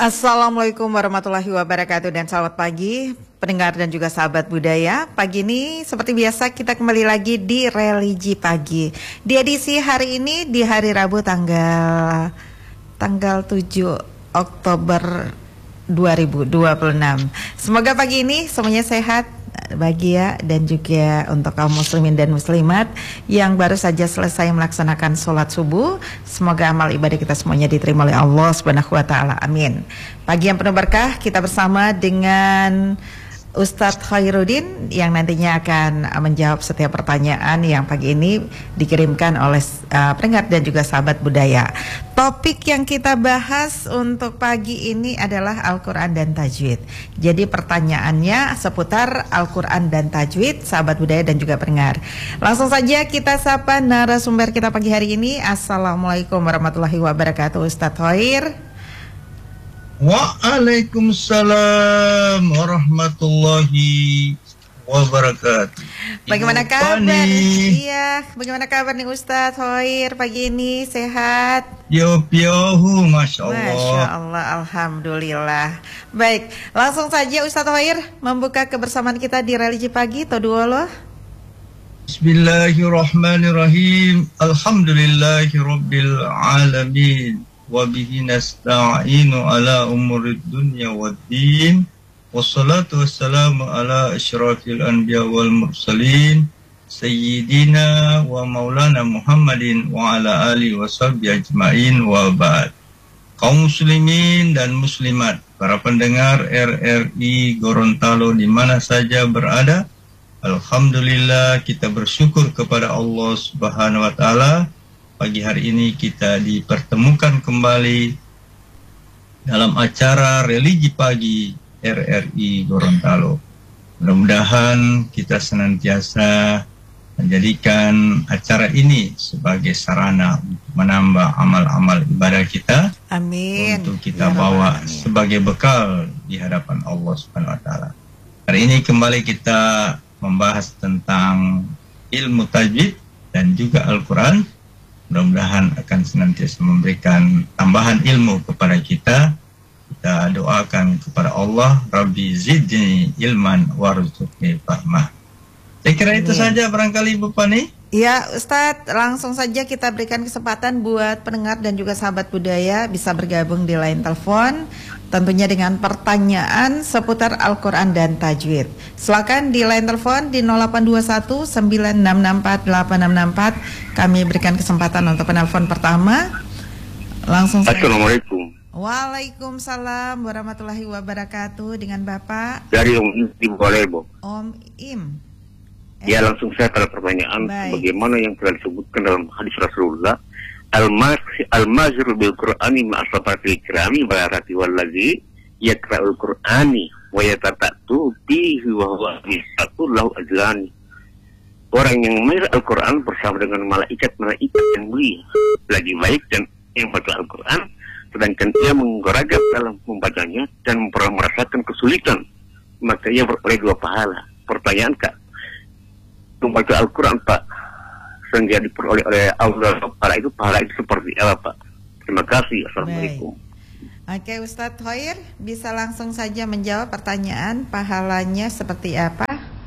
Assalamualaikum warahmatullahi wabarakatuh dan selamat pagi pendengar dan juga sahabat budaya. Pagi ini seperti biasa kita kembali lagi di Religi Pagi. Di edisi hari ini di hari Rabu tanggal 7 Oktober 2026. Semoga pagi ini semuanya sehat, bahagia, dan juga untuk kaum muslimin dan muslimat yang baru saja selesai melaksanakan sholat subuh, semoga amal ibadah kita semuanya diterima oleh Allah Subhanahu wa taala. Amin. Pagi yang penuh berkah, kita bersama dengan Ustadz Khairuddin yang nantinya akan menjawab setiap pertanyaan yang pagi ini dikirimkan oleh pendengar dan juga sahabat budaya. Topik yang kita bahas untuk pagi ini adalah Al-Quran dan Tajwid. Jadi pertanyaannya seputar Al-Quran dan Tajwid, sahabat budaya dan juga pendengar. Langsung saja kita sapa narasumber kita pagi hari ini. Assalamualaikum warahmatullahi wabarakatuh, Ustadz Khair. Waalaikumsalam warahmatullahi wabarakatuh. Bagaimana kabar? Iya, bagaimana kabar nih Ustadz Khair pagi ini? Sehat? Masya Allah. Masya Allah, alhamdulillah. Baik, langsung saja Ustadz Khair membuka kebersamaan kita di Religi Pagi. Toduolo. Bismillahirrahmanirrahim. Alhamdulillahirabbil alamin. Wa bihi nasta'inu ala umurid dunya waddin. Wassalatu wassalamu ala asyrafil anbiya wal mursalin Sayyidina wa maulana Muhammadin wa ala alihi wa sahbihi ajma'in wa ba'd. Kaum muslimin dan muslimat, para pendengar RRI Gorontalo di mana saja berada, alhamdulillah kita bersyukur kepada Allah Subhanahu wa taala. Pagi hari ini kita dipertemukan kembali dalam acara Religi Pagi RRI Gorontalo. Mudah-mudahan kita senantiasa menjadikan acara ini sebagai sarana untuk menambah amal-amal ibadah kita. Amin. Untuk kita bawa sebagai bekal di hadapan Allah Subhanahu wa taala. Hari ini kembali kita membahas tentang ilmu tajwid dan juga Al-Quran. Mudah-mudahan akan senantiasa memberikan tambahan ilmu kepada kita. Kita doakan kepada Allah, Rabbi zidni ilman warzuqni fahmah. Saya kira itu saja barangkali Bu Pani. Ya Ustadz, langsung saja kita berikan kesempatan buat pendengar dan juga sahabat budaya bisa bergabung di line telepon, tentunya dengan pertanyaan seputar Al-Quran dan Tajwid. Silakan di line telepon di 0821 9664 8664. Kami berikan kesempatan untuk penelpon pertama. Langsung saja. Assalamualaikum. Waalaikumsalam warahmatullahi wabarakatuh. Dengan Bapak Dari Om Im Bolebo. Om Im. Ya, langsung saya pada pertanyaan. Baik. Bagaimana yang telah disebutkan dalam hadis Rasulullah, Al-Mazru bil Qur'ani ma'asafatil kirami barati wallazi yakra'ul Qur'ani wa yatatatu bihi wa huwa misatu lahu ajrani. Orang yang membaca Al-Quran bersama dengan malaikat-malaikat yang mulia lagi baik dan yang baca Al-Quran, sedangkan ia menggeragap dalam membacanya dan pernah merasakan kesulitan, maka ia beroleh 2 pahala. Pertanyaan Kak, membaca Al-Quran Pak sehingga diperoleh oleh Allah pahala itu seperti apa Pak? Terima kasih. Assalamualaikum. Oke Ustadz Khair, bisa langsung saja menjawab pertanyaan pahalanya seperti apa?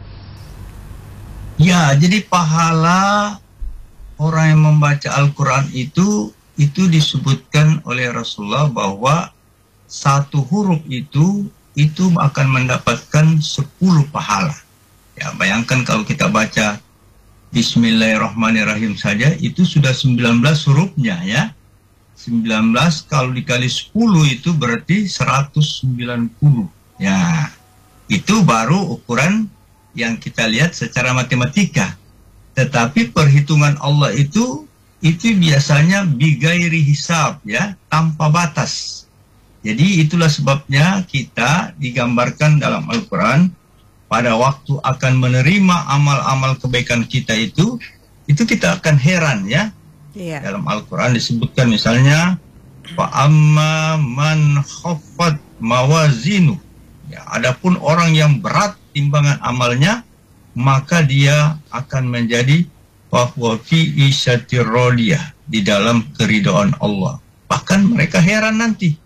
Ya, jadi pahala orang yang membaca Al-Quran itu disebutkan oleh Rasulullah bahwa satu huruf itu akan mendapatkan 10 pahala. Ya, bayangkan kalau kita baca Bismillahirrahmanirrahim saja, itu sudah 19 hurufnya ya. 19 kalau dikali 10 itu berarti 190. Ya, itu baru ukuran yang kita lihat secara matematika. Tetapi perhitungan Allah itu biasanya bigairi hisab ya, tanpa batas. Jadi itulah sebabnya kita digambarkan dalam Al-Quran pada waktu akan menerima amal-amal kebaikan kita itu kita akan heran ya. Iya. Dalam Al-Quran disebutkan misalnya fa amma man khaffat mawazinu. Ya, adapun orang yang berat timbangan amalnya, maka dia akan menjadi fahuwa fi isyatir radiyah, di dalam keridhaan Allah. Bahkan mereka heran nanti,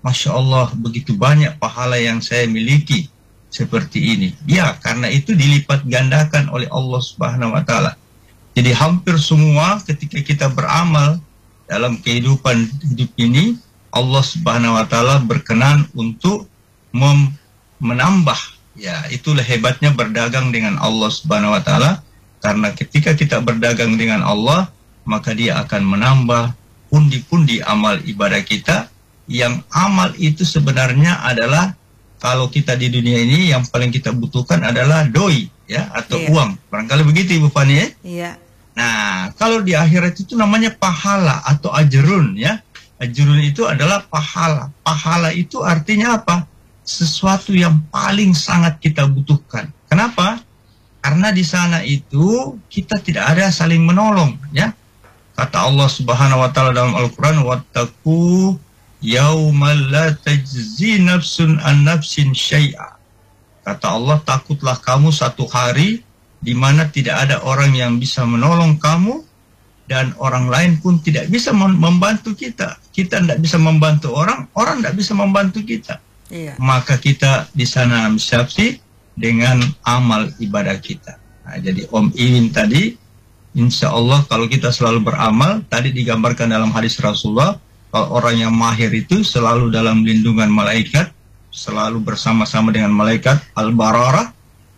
Masya Allah, begitu banyak pahala yang saya miliki seperti ini. Ya, karena itu dilipat gandakan oleh Allah Subhanahu wa Ta'ala. Jadi hampir semua ketika kita beramal dalam kehidupan hidup ini, Allah Subhanahu wa Ta'ala berkenan untuk menambah. Ya, itulah hebatnya berdagang dengan Allah Subhanahu wa Ta'ala. Karena ketika kita berdagang dengan Allah, maka Dia akan menambah pundi-pundi amal ibadah kita. Yang amal itu sebenarnya adalah, kalau kita di dunia ini yang paling kita butuhkan adalah doi, ya, atau uang. Barangkali begitu Ibu Fani, ya? Iya. Nah, kalau di akhirat itu namanya pahala atau ajrun, ya. Ajrun itu adalah pahala. Pahala itu artinya apa? Sesuatu yang paling sangat kita butuhkan. Kenapa? Karena di sana itu kita tidak ada saling menolong, ya. Kata Allah Subhanahu wa Ta'ala dalam Al-Qur'an, wattaqu yaumal la tajzi nafsun an nafsin syai'a. Kata Allah, takutlah kamu satu hari di mana tidak ada orang yang bisa menolong kamu dan orang lain pun tidak bisa membantu kita. Kita tidak bisa membantu orang, orang tidak bisa membantu kita. Iya. Maka kita di sana mensyafi dengan amal ibadah kita. Nah, jadi Om Iwin tadi, insya Allah kalau kita selalu beramal, tadi digambarkan dalam hadis Rasulullah, kalau orang yang mahir itu selalu dalam lindungan malaikat, selalu bersama-sama dengan malaikat Al-Bararah.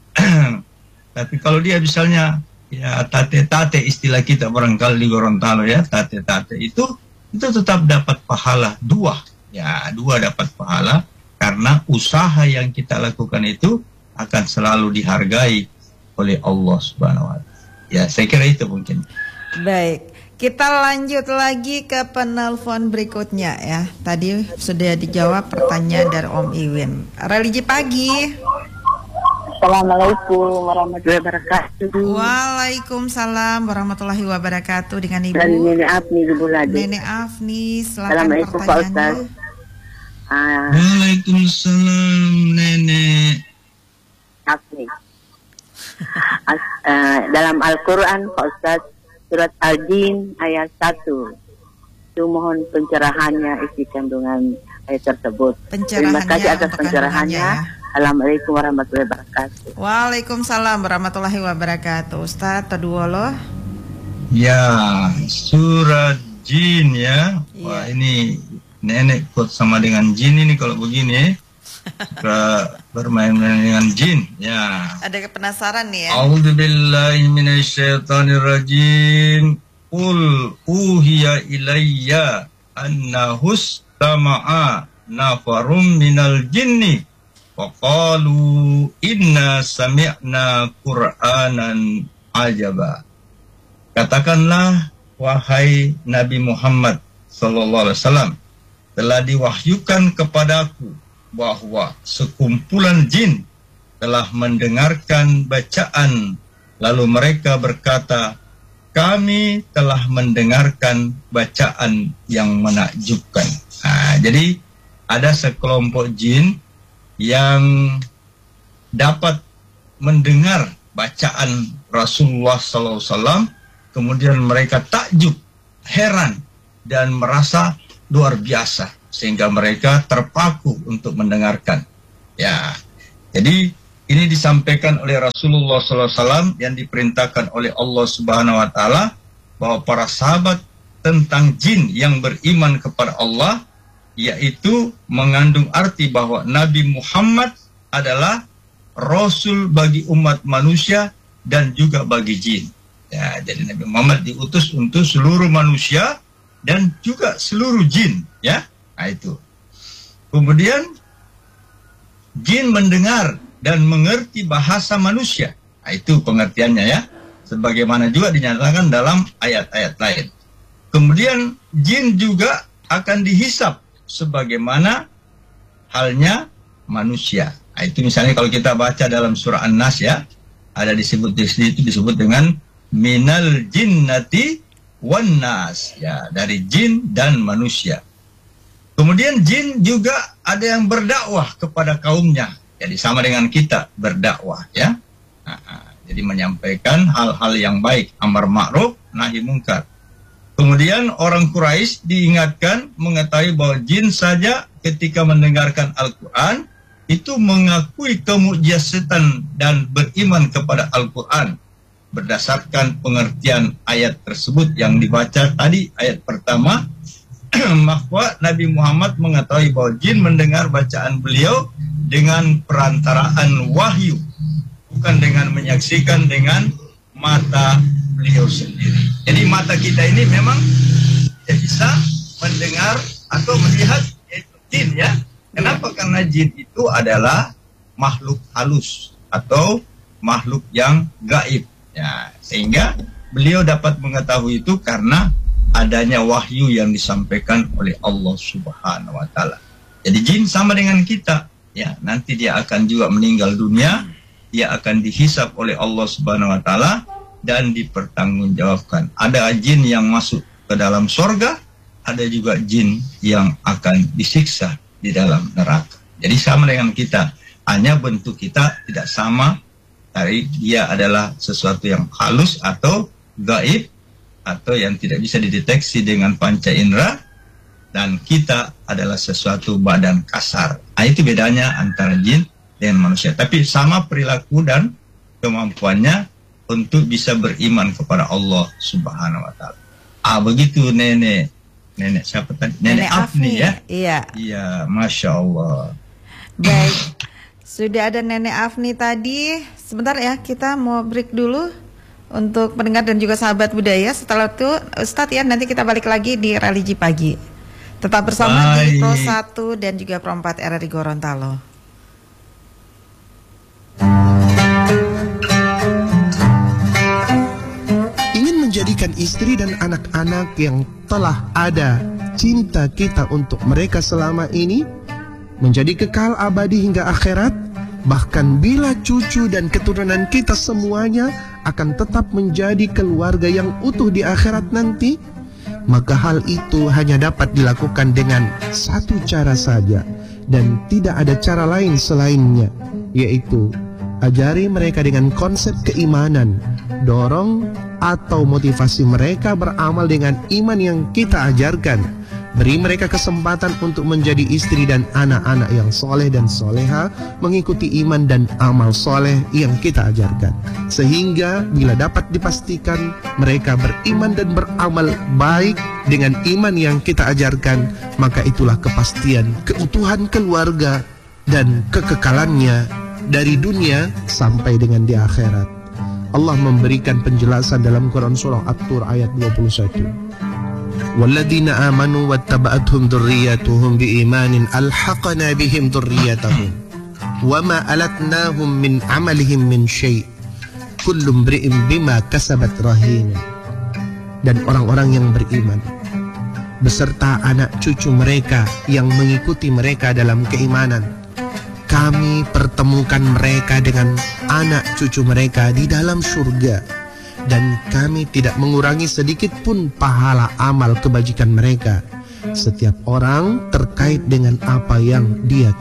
Tapi kalau dia misalnya, ya tate-tate istilah kita barangkali di Gorontalo, ya, tate-tate itu tetap dapat pahala dua. Ya, dua dapat pahala karena usaha yang kita lakukan itu akan selalu dihargai oleh Allah Subhanahu wa Ta'ala. Ya, saya kira itu mungkin. Baik, kita lanjut lagi ke penelpon berikutnya, ya. Tadi sudah dijawab pertanyaan dari Om Iwin. Religi pagi. Assalamualaikum warahmatullahi wabarakatuh. Waalaikumsalam warahmatullahi wabarakatuh. Dengan Ibu Dan Nenek Afni di Bulade. Nenek Afni, silakan pertanyaannya. Waalaikumsalam Nenek Afni. Dalam Al-Quran Pak Ustaz, surat Al-Jin ayat 1. Itu mohon pencerahannya isi kandungan ayat tersebut. Terima kasih atas pencerahannya. Ya. Assalamualaikum warahmatullahi wabarakatuh. Waalaikumsalam warahmatullahi wabarakatuh. Ustaz Taduwolo. Ya, surat Jin, ya. Wah, ini nenek kok sama dengan jin ini kalau begini. Bermain-main dengan jin, ya. Ada penasaran nih, ya. A'udzubillahi minasyaitonirrajim. Qul uhiya ilayya annahus tama'a nafarum minal jinni waqalu inna sami'na Qur'anan ajaba. Katakanlah, wahai Nabi Muhammad sallallahu alaihi wasallam, telah diwahyukan kepadaku bahwa sekumpulan jin telah mendengarkan bacaan, lalu mereka berkata, kami telah mendengarkan bacaan yang menakjubkan. Nah, jadi ada sekelompok jin yang dapat mendengar bacaan Rasulullah SAW, kemudian mereka takjub, heran, dan merasa luar biasa, sehingga mereka terpaku untuk mendengarkan. Ya, jadi ini disampaikan oleh Rasulullah SAW yang diperintahkan oleh Allah Subhanahu Wa Taala bahwa para sahabat tentang jin yang beriman kepada Allah, yaitu mengandung arti bahwa Nabi Muhammad adalah Rasul bagi umat manusia dan juga bagi jin. Ya, jadi Nabi Muhammad diutus untuk seluruh manusia dan juga seluruh jin. Ya, nah itu. Kemudian jin mendengar dan mengerti bahasa manusia. Nah, itu pengertiannya, ya. Sebagaimana juga dinyatakan dalam ayat-ayat lain. Kemudian jin juga akan dihisap sebagaimana halnya manusia. Nah, itu misalnya kalau kita baca dalam surah An-Nas, ya, ada disebut di situ disebut dengan minal jinnati wan nas, ya, dari jin dan manusia. Kemudian jin juga ada yang berdakwah kepada kaumnya. Jadi sama dengan kita berdakwah, ya. Nah, jadi menyampaikan hal-hal yang baik, amar ma'ruf, nahi mungkar. Kemudian orang Quraisy diingatkan mengetahui bahwa jin saja ketika mendengarkan Al-Quran itu mengakui kemujizatan dan beriman kepada Al-Quran berdasarkan pengertian ayat tersebut yang dibaca tadi, ayat pertama, bahwa Nabi Muhammad mengetahui bahwa jin mendengar bacaan beliau dengan perantaraan wahyu, bukan dengan menyaksikan dengan mata beliau sendiri. Jadi mata kita ini memang tidak bisa mendengar atau melihat jin, ya. Kenapa? Karena jin itu adalah makhluk halus atau makhluk yang gaib, ya. Sehingga beliau dapat mengetahui itu karena adanya wahyu yang disampaikan oleh Allah Subhanahu wa taala. Jadi jin sama dengan kita, ya. Nanti dia akan juga meninggal dunia, dia akan dihisab oleh Allah Subhanahu wa taala dan dipertanggungjawabkan. Ada jin yang masuk ke dalam sorga, ada juga jin yang akan disiksa di dalam neraka. Jadi sama dengan kita, hanya bentuk kita tidak sama. Dari dia adalah sesuatu yang halus atau gaib atau yang tidak bisa dideteksi dengan panca indera, dan kita adalah sesuatu badan kasar. Nah, itu bedanya antara jin dengan manusia. Tapi sama perilaku dan kemampuannya untuk bisa beriman kepada Allah Subhanahu wa taala. Begitu nenek siapa tadi? Nenek Afni, ya? Iya. Iya, Masya Allah. Baik, sudah ada Nenek Afni tadi. Sebentar ya, kita mau break dulu untuk pendengar dan juga sahabat budaya. Setelah itu Ustadz, ya, nanti kita balik lagi di Religi Pagi. Tetap bersama di Pro 1 dan juga Pro 4 RRI Gorontalo. Menjadikan istri dan anak-anak yang telah ada cinta kita untuk mereka selama ini menjadi kekal abadi hingga akhirat. Bahkan bila cucu dan keturunan kita semuanya akan tetap menjadi keluarga yang utuh di akhirat nanti, maka hal itu hanya dapat dilakukan dengan satu cara saja dan tidak ada cara lain selainnya, yaitu ajari mereka dengan konsep keimanan, dorong atau motivasi mereka beramal dengan iman yang kita ajarkan. Beri mereka kesempatan untuk menjadi istri dan anak-anak yang soleh dan soleha, mengikuti iman dan amal soleh yang kita ajarkan. Sehingga bila dapat dipastikan mereka beriman dan beramal baik dengan iman yang kita ajarkan, maka itulah kepastian keutuhan keluarga dan kekekalannya dari dunia sampai dengan di akhirat. Allah memberikan penjelasan dalam Quran surah At-Tur ayat 21. Walladzina amanu wattaba'athum dzurriyyatuhum biimanin alhaqna bihim dzurriyyatahum wama alatnahum min amalihim min syai' kullu imri'in bima kasabat rahin. Dan orang-orang yang beriman beserta anak cucu mereka yang mengikuti mereka dalam keimanan, kami pertemukan mereka dengan anak cucu mereka di dalam surga, dan kami tidak mengurangi sedikit pun pahala amal kebajikan mereka, setiap orang terkait dengan apa yang dia